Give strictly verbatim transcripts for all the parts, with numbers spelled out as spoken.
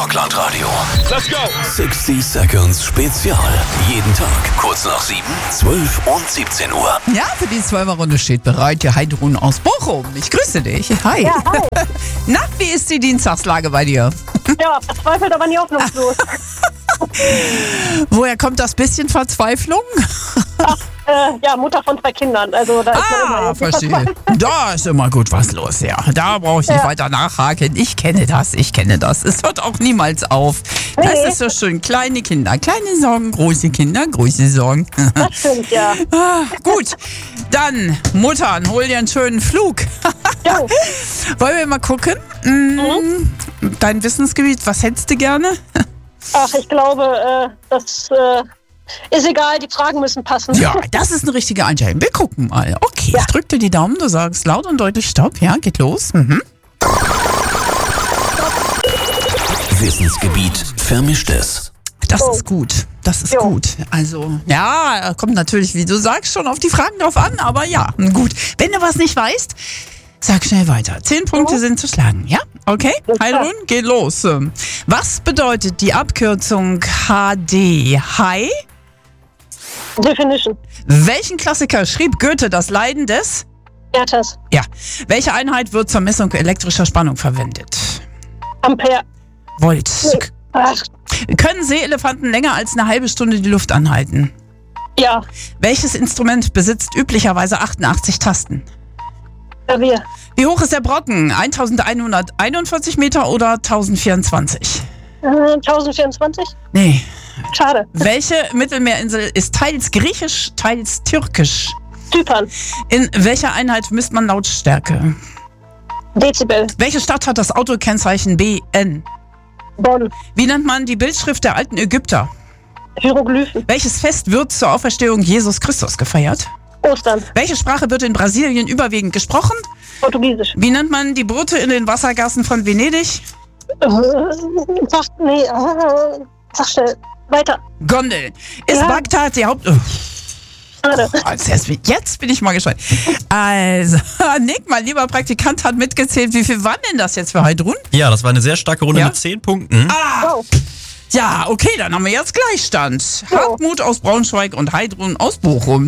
Rockland Radio. Let's go! sixty Seconds Spezial. Jeden Tag kurz nach sieben, zwölf und siebzehn Uhr. Ja, für die Zwölferrunde steht bereit die Heidrun aus Bochum. Ich grüße dich. Hi. Ja, hi. Na, wie ist die Dienstagslage bei dir? Ja, verzweifelt, aber nie hoffnungslos. Woher kommt das bisschen Verzweiflung? Ach, äh, ja, Mutter von zwei Kindern. Also da ist man Ah, immer verstehe. verzweifelt. Da ist immer gut was los, ja. Da brauche ich nicht Ja. weiter nachhaken. Ich kenne das, ich kenne das. Es hört auch niemals auf. Das Nee. ist so schön. Kleine Kinder, kleine Sorgen, große Kinder, große Sorgen. Das stimmt, ja. Ah, gut, dann, Muttern, hol dir einen schönen Flug. Ja. Wollen wir mal gucken? Mm, Dein Wissensgebiet, was hättest du gerne? Ach, ich glaube, äh, das äh, ist egal, die Fragen müssen passen. Ja, das ist eine richtige Einstellung. Wir gucken mal. Okay, Ja. ich drück dir die Daumen, du sagst laut und deutlich Stopp. Ja, geht los. Mhm. Wissensgebiet Vermischtes. Das Oh. ist gut. Das ist Jo. gut. Also, ja, kommt natürlich, wie du sagst, schon auf die Fragen drauf an, aber ja, gut. Wenn du was nicht weißt, sag schnell weiter. Zehn Punkte Mhm. sind zu schlagen, ja? Okay? Ja, klar. Heidrun, geht los. Was bedeutet die Abkürzung H D? Hi? Definition. Welchen Klassiker schrieb Goethe das Leiden des? Werthers. Ja. Welche Einheit wird zur Messung elektrischer Spannung verwendet? Ampere. Volt. Nee. Ach, Können Seeelefanten länger als eine halbe Stunde die Luft anhalten? ja, Welches Instrument besitzt üblicherweise achtundachtzig Tasten? Klavier. Wie hoch ist der Brocken? eintausendeinhunderteinundvierzig Meter oder tausendvierundzwanzig? Äh, tausendvierundzwanzig? Nee. Schade. Welche Mittelmeerinsel ist teils griechisch, teils türkisch? Zypern. In welcher Einheit misst man Lautstärke? Dezibel. Welche Stadt hat das Autokennzeichen B N? Bonn. Wie nennt man die Bildschrift der alten Ägypter? Hieroglyphen. Welches Fest wird zur Auferstehung Jesus Christus gefeiert? Ostern. Welche Sprache wird in Brasilien überwiegend gesprochen? Portugiesisch. Wie nennt man die Boote in den Wassergassen von Venedig? Äh, sag, nee, äh, sag schnell. Weiter. Gondeln. Ist Ja. Bagdad die Haupt... Oh, Schade. also jetzt, bin- jetzt bin ich mal gespannt. Also, Nick, mein lieber Praktikant, hat mitgezählt. Wie viel waren denn das jetzt für Heidrun? Ja, das war eine sehr starke Runde Ja? mit zehn Punkten. Wow. Ja, okay, dann haben wir jetzt Gleichstand. Ja. Hartmut aus Braunschweig und Heidrun aus Bochum.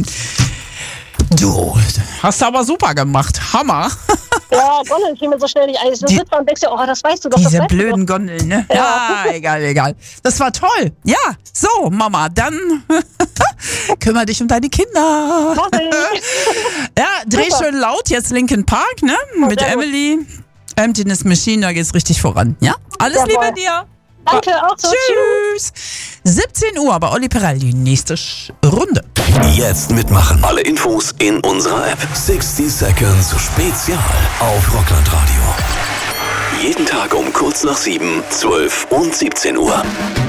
Du, hast du aber super gemacht. Hammer. Ja, Gondeln fiel mir so schnell nicht ein. Du Die- sitzt da und denkst dir, oh, das weißt du doch, das Diese weißt blöden Gondeln, ne? Ja. Ja. egal, egal. Das war toll. Ja, so, Mama, dann kümmere dich um deine Kinder. du doch. Mach ich. Ja, dreh Super. schön laut, jetzt Linkin Park, ne? Mit sehr gut. Emily. Emptiness Machine, da geht's richtig voran. Ja? Alles Jawohl. Liebe dir. Danke, auch so. Tschüss. siebzehn Uhr bei Olli Peraldi. Nächste Sch- Runde. Jetzt mitmachen. Alle Infos in unserer App. sixty Seconds Spezial auf Rockland Radio. Jeden Tag um kurz nach sieben, zwölf und siebzehn Uhr.